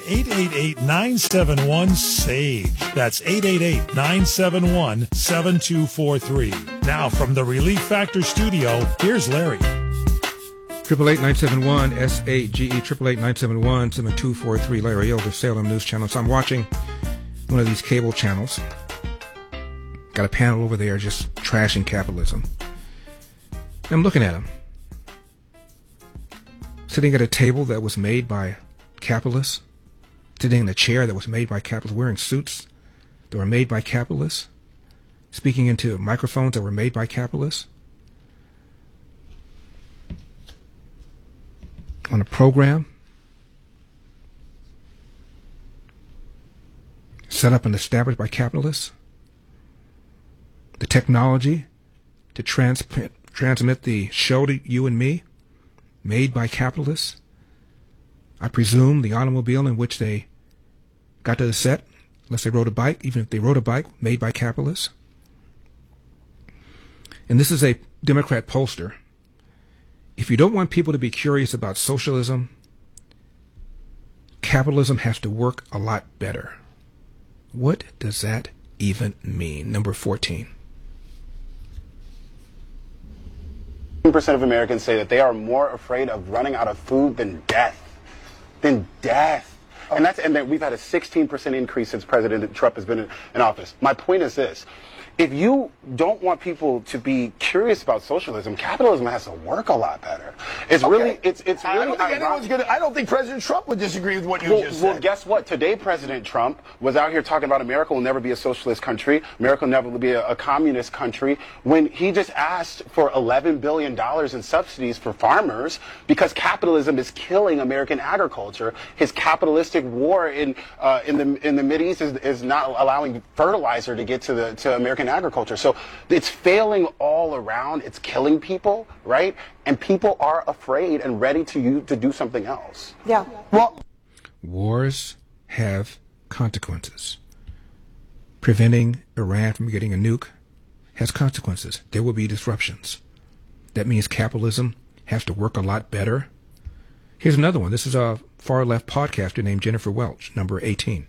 888-971-SAGE. That's 888-971-7243. Now from the Relief Factor studio, here's Larry. 888-971-SAGE, 888-971-7243. Larry Elder, Salem News Channel. So I'm watching one of these cable channels. Got a panel over there just trashing capitalism. And I'm looking at them. Sitting at a table that was made by capitalists. Sitting in a chair that was made by capitalists. Wearing suits that were made by capitalists. Speaking into microphones that were made by capitalists. On a program set up and established by capitalists. The technology to transmit the show to you and me, made by capitalists. I presume the automobile in which they got to the set, unless they rode a bike, even if they rode a bike, made by capitalists. And this is a Democrat pollster. If you don't want people to be curious about socialism, capitalism has to work a lot better. What does that even mean? Number 14. 10% of Americans say that they are more afraid of running out of food than death. And then we've had a 16% increase since President Trump has been in office. My point is this. If you don't want people to be curious about socialism, capitalism has to work a lot better. It's really, it's really. I don't think President Trump would disagree with what you just said. Well, guess what? Today, President Trump was out here talking about America will never be a socialist country. America will never be a communist country. When he just asked for $11 billion in subsidies for farmers because capitalism is killing American agriculture. His capitalistic war in the Mideast is not allowing fertilizer to get to American agriculture. So it's failing all around. It's killing people, right? And people are afraid and ready to do something else. Yeah. Well, wars have consequences. Preventing Iran from getting a nuke has consequences. There will be disruptions. That means capitalism has to work a lot better. Here's another one. This is a far left podcaster named Jennifer Welch, number 18.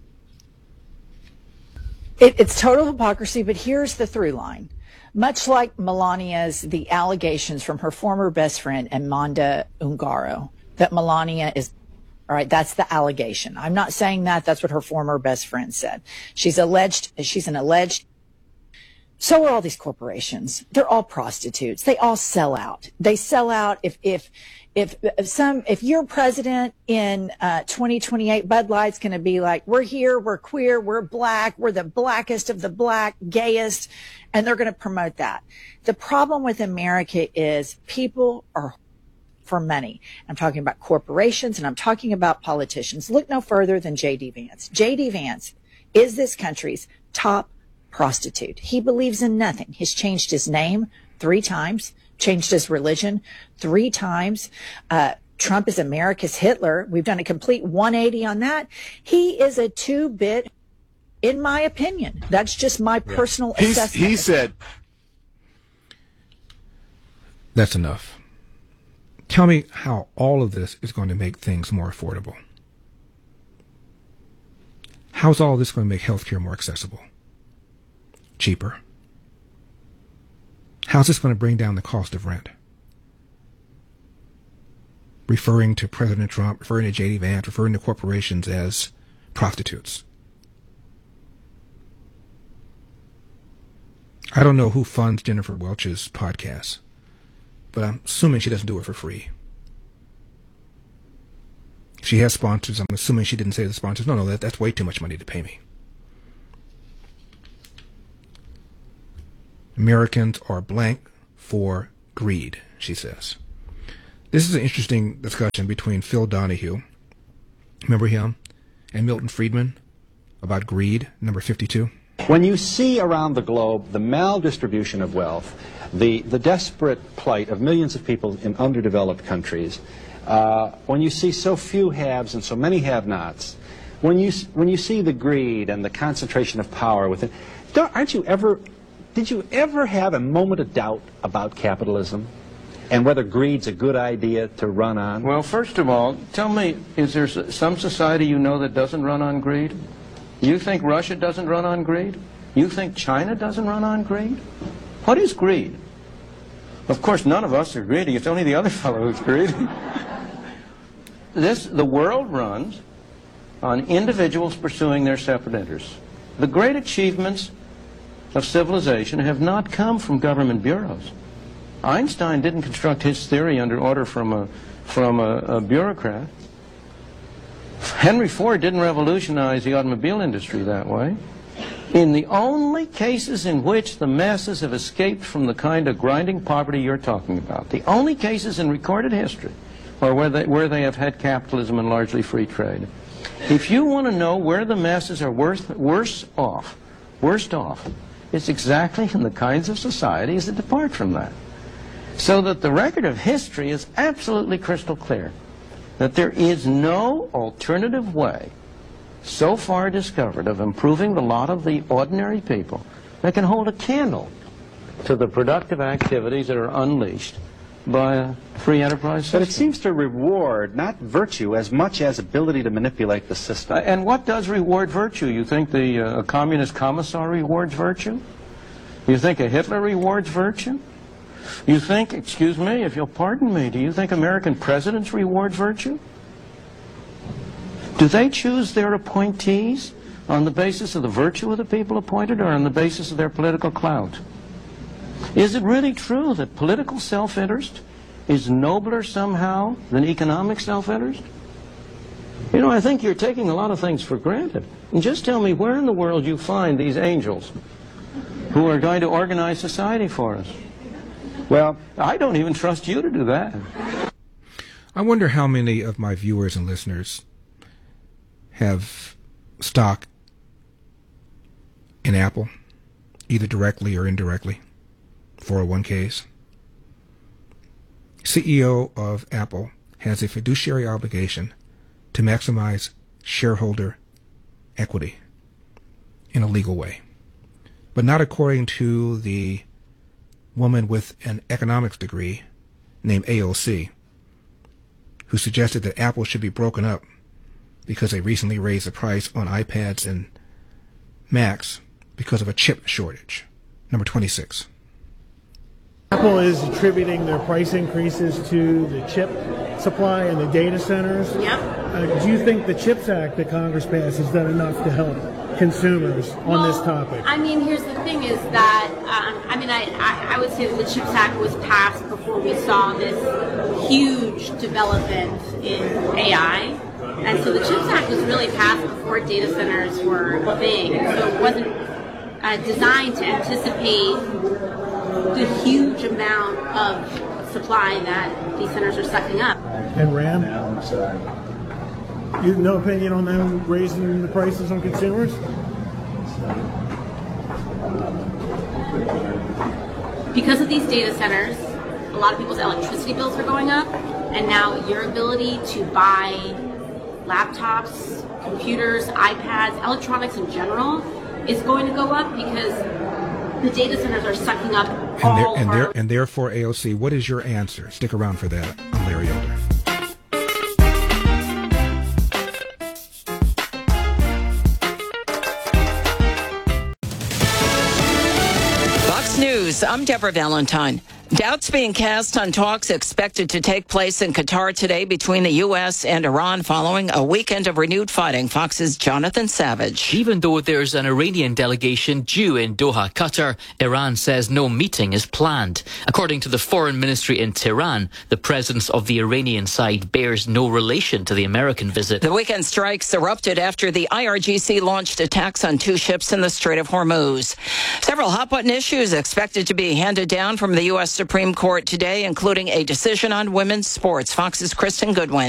It's total hypocrisy, but here's the through line. Much like Melania's, the allegations from her former best friend, Amanda Ungaro, that Melania is, all right, that's the allegation. I'm not saying that. That's what her former best friend said. She's an alleged. So are all these corporations. They're all prostitutes. They all sell out. They sell out if you're president in 2028, Bud Light's going to be like, we're here, we're queer, we're black, we're the blackest of the black, gayest, and they're going to promote that. The problem with America is people are for money. I'm talking about corporations and I'm talking about politicians. Look no further than J.D. Vance. J.D. Vance is this country's top prostitute. He believes in nothing. He's changed his name 3 times. Changed his religion 3 times. Trump is America's Hitler. We've done a complete 180 on that. He is a 2-bit, in my opinion. That's just my personal assessment. He said, that's enough. Tell me how all of this is going to make things more affordable. How's all this going to make healthcare more accessible? Cheaper? How's this going to bring down the cost of rent? Referring to President Trump, referring to J.D. Vance, referring to corporations as prostitutes. I don't know who funds Jennifer Welch's podcast, but I'm assuming she doesn't do it for free. She has sponsors. I'm assuming she didn't say to the sponsors, no, that's way too much money to pay me. Americans are blank for greed, she says. This is an interesting discussion between Phil Donahue, remember him, and Milton Friedman about greed, number 52. When you see around the globe the maldistribution of wealth, the desperate plight of millions of people in underdeveloped countries, when you see so few haves and so many have-nots, when you see the greed and the concentration of power within, did you ever have a moment of doubt about capitalism? and whether greed's a good idea to run on? Well, first of all, tell me, is there some society you know that doesn't run on greed? You think Russia doesn't run on greed? You think China doesn't run on greed? What is greed? Of course, none of us are greedy. It's only the other fellow who's greedy. The world runs on individuals pursuing their separate interests. The great achievements of civilization have not come from government bureaus. Einstein didn't construct his theory under order from a bureaucrat. Henry Ford didn't revolutionize the automobile industry that way. In the only cases in which the masses have escaped from the kind of grinding poverty you're talking about, the only cases in recorded history are where they have had capitalism and largely free trade. If you want to know where the masses are worst off, it's exactly in the kinds of societies that depart from that. So that the record of history is absolutely crystal clear, that there is no alternative way so far discovered of improving the lot of the ordinary people that can hold a candle to the productive activities that are unleashed by a free enterprise system. But it seems to reward not virtue as much as ability to manipulate the system. And what does reward virtue? You think a communist commissar rewards virtue? You think a Hitler rewards virtue? You think, excuse me, if you'll pardon me, do you think American presidents reward virtue? Do they choose their appointees on the basis of the virtue of the people appointed or on the basis of their political clout? Is it really true that political self-interest is nobler somehow than economic self-interest? You know, I think you're taking a lot of things for granted. And just tell me where in the world you find these angels who are going to organize society for us. Well, I don't even trust you to do that. I wonder how many of my viewers and listeners have stock in Apple, either directly or indirectly, 401ks. CEO of Apple has a fiduciary obligation to maximize shareholder equity in a legal way, but not according to the woman with an economics degree named AOC, who suggested that Apple should be broken up because they recently raised the price on iPads and Macs because of a chip shortage. Number 26. Apple is attributing their price increases to the chip supply and the data centers. Yep. Do you think the CHIPS Act that Congress passed has done enough to help consumers on this topic? I mean, here's the thing is that, I would say that the CHIPS Act was passed before we saw this huge development in AI. And so the CHIPS Act was really passed before data centers were a thing. So it wasn't designed to anticipate the huge amount of supply that these centers are sucking up. And RAM? You have no opinion on them raising the prices on consumers? Because of these data centers, a lot of people's electricity bills are going up, and now your ability to buy laptops, computers, iPads, electronics in general is going to go up because the data centers are sucking up and therefore, AOC, what is your answer? Stick around for that. I'm Larry Elder. Fox News, I'm Deborah Valentine. Doubts being cast on talks expected to take place in Qatar today between the U.S. and Iran following a weekend of renewed fighting. Fox's Jonathan Savage. Even though there's an Iranian delegation due in Doha, Qatar, Iran says no meeting is planned. According to the foreign ministry in Tehran, the presence of the Iranian side bears no relation to the American visit. The weekend strikes erupted after the IRGC launched attacks on two ships in the Strait of Hormuz. Several hot-button issues expected to be handed down from the U.S. Supreme Court today, including a decision on women's sports. Fox's Kristen Goodwin.